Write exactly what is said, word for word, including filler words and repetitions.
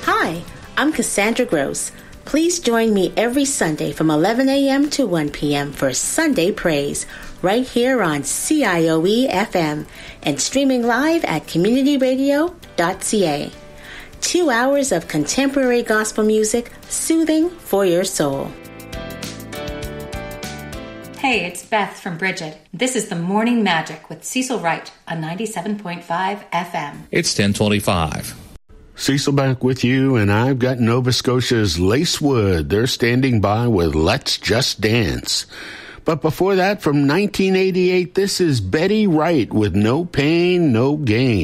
Hi, I'm Cassandra Gross. Please join me every Sunday from eleven a.m. to one p.m. for Sunday Praise, right here on C I O E F M and streaming live at community radio dot c a. Two hours of contemporary gospel music, soothing for your soul. Hey, it's Beth from Bridget. This is the Morning Magic with Cecil Wright on ninety-seven point five F M. It's ten twenty-five. Cecil back with you, and I've got Nova Scotia's Lacewood. They're standing by with Let's Just Dance. But before that, from nineteen eighty-eight, this is Betty Wright with No Pain, No Gain.